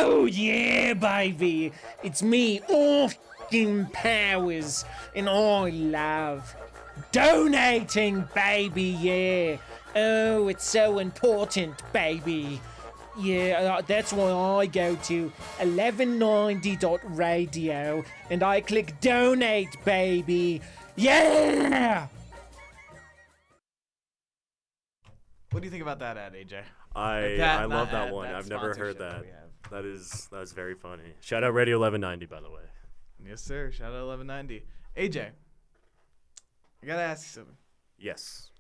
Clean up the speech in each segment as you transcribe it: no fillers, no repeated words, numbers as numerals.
Oh yeah, baby. It's me, Austin Powers, and I love donating, baby, yeah. Oh, it's so important, baby. Yeah, that's why I go to 1190.radio and I click donate, baby. Yeah! What do you think about that ad, AJ? I love that one. I've never heard that. That is very funny. Shout out Radio 1190, by the way. Yes, sir. Shout out 1190. AJ, I gotta ask you something. Yes.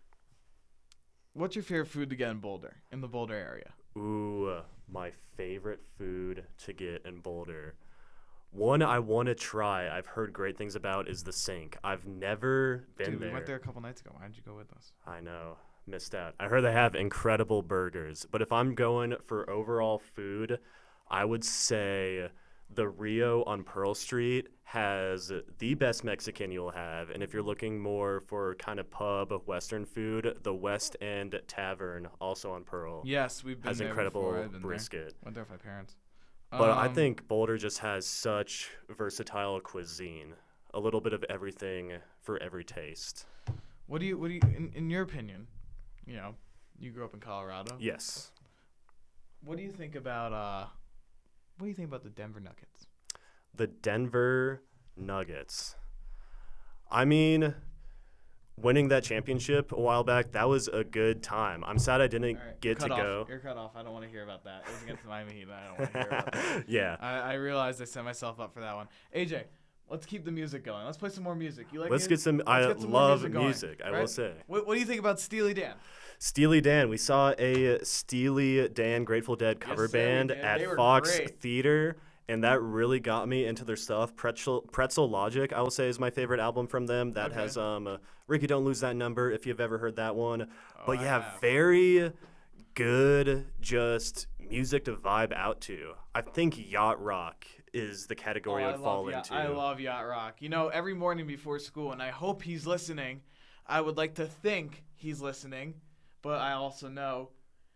What's your favorite food to get in the Boulder area? Ooh, my favorite food to get in Boulder. One I want to try, I've heard great things about, is the Sink. I've never been there. Dude, we went there a couple nights ago. Why didn't you go with us? I know. Missed out. I heard they have incredible burgers. But if I'm going for overall food, I would say the Rio on Pearl Street has the best Mexican you'll have. And if you're looking more for kind of pub Western food, the West End Tavern, also on Pearl, Yes, we've been has there incredible before. I've been brisket. There. Went there with my parents. But I think Boulder just has such versatile cuisine. A little bit of everything for every taste. What do you in your opinion, you know, you grew up in Colorado. Yes. What do you think about the Denver Nuggets? The Denver Nuggets. I mean, winning that championship a while back, that was a good time. I'm sad I didn't get to go. You're cut off. I don't want to hear about that. It was against the Miami Heat. I don't want to hear about that. Yeah. I realized I set myself up for that one. AJ, let's keep the music going. Let's play some more music. You like Let's music? get some. Let's I get some more love going, music. I right? will say. What do you think about Steely Dan? Steely Dan. We saw a Steely Dan Grateful Dead cover Yes, sir, we band did. They at were Fox great. Theater, and that really got me into their stuff. Pretzel Logic, I will say, is my favorite album from them. That Okay. has Ricky Don't Lose That Number, if you've ever heard that one. But I yeah, have. very good, just music to vibe out to. I think yacht rock is the category I would fall into. I love Yacht Rock. You know, every morning before school, and I hope he's listening. I would like to think he's listening, but I also know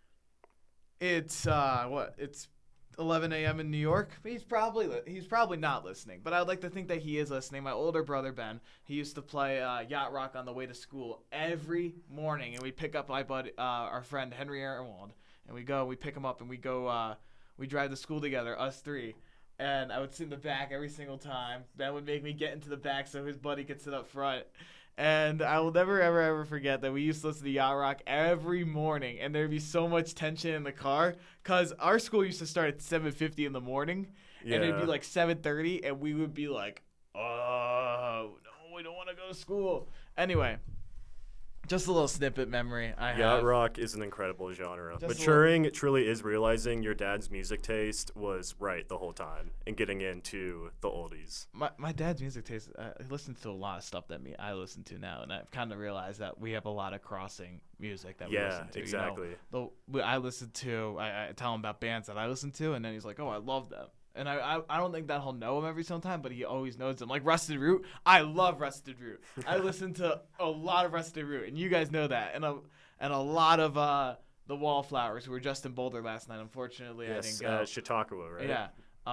it's it's 11 a.m. in New York. He's probably not listening, but I'd like to think that he is listening. My older brother Ben, he used to play Yacht Rock on the way to school every morning, and we pick up my buddy, our friend Henry Arenwald, and we pick him up, and we drive to school together, us three. And I would sit in the back every single time. Ben would make me get into the back so his buddy could sit up front. And I will never, ever, ever forget that we used to listen to Yacht Rock every morning. And there'd be so much tension in the car. Because our school used to start at 7:50 in the morning. Yeah. And it'd be like 7:30. And we would be like, oh, no, we don't want to go to school. Anyway, just a little snippet memory I have. Yacht rock is an incredible genre. Just a Maturing truly is realizing your dad's music taste was right the whole time and getting into the oldies. My dad's music taste, he listens to a lot of stuff that I listen to now, and I've kind of realized that we have a lot of crossing music that we listen to. Exactly. You know? I tell him about bands that I listen to, and then he's like, oh, I love them. And I don't think that he'll know him every single time, but he always knows them. Like Rusted Root, I love Rusted Root. I listen to a lot of Rusted Root, and you guys know that. And a lot of the Wallflowers, who were just in Boulder last night. Unfortunately, Yes, I didn't go. Chautauqua, right? Yeah.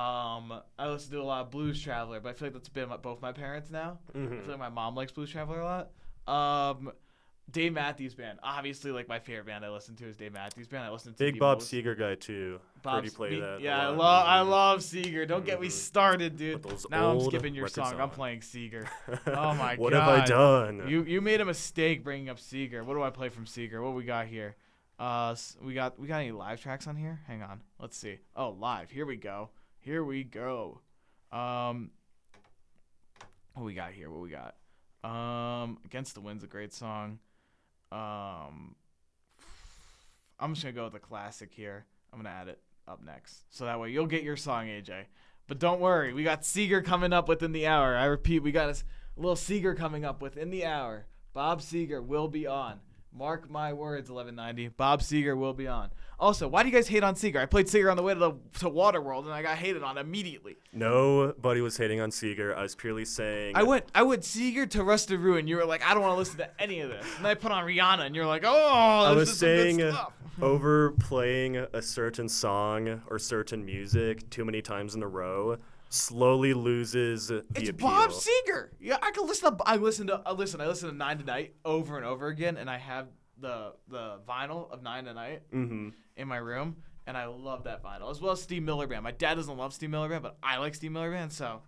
I listen to a lot of Blues Traveler, but I feel like that's been both my parents now. Mhm. I feel like my mom likes Blues Traveler a lot. Dave Matthews Band, obviously, like my favorite band I listen to is Dave Matthews Band. I listen to Big the Bob most. Seger guy too. Heard you play that. Yeah, a lot. I love Seeger. Don't get me started, dude. With those Now I'm old skipping your records song. I'm on. playing Seeger. Oh my god. What have I done? You made a mistake bringing up Seeger. What do I play from Seeger? What we got here? We got any live tracks on here? Hang on. Let's see. Oh, live. Here we go. What we got here? What we got? Against the Wind's a great song. I'm just gonna go with a classic here. I'm gonna add it up next, so that way you'll get your song, AJ. But don't worry, we got Seeger coming up within the hour. I repeat, we got a little Seeger coming up within the hour. Bob Seger will be on. Mark my words, 1190. Bob Seger will be on. Also, why do you guys hate on Seger? I played Seger on the way to Waterworld, and I got hated on immediately. Nobody was hating on Seger. I was purely saying. I went Seger to Rust of Ruin. You were like, I don't want to listen to any of this. And then I put on Rihanna, and you're like, oh, I this was is some good saying stuff. overplaying a certain song or certain music too many times in a row slowly loses the It's appeal. Bob Seger. Yeah, I can listen to. I listen to Nine to Night over and over again, and I have the vinyl of Nine to Night in my room, and I love that vinyl as well as Steve Miller Band. My dad doesn't love Steve Miller Band, but I like Steve Miller Band, so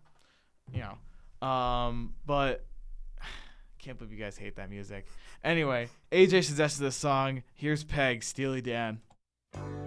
but can't believe you guys hate that music. Anyway, AJ suggested this song. Here's Peg, Steely Dan.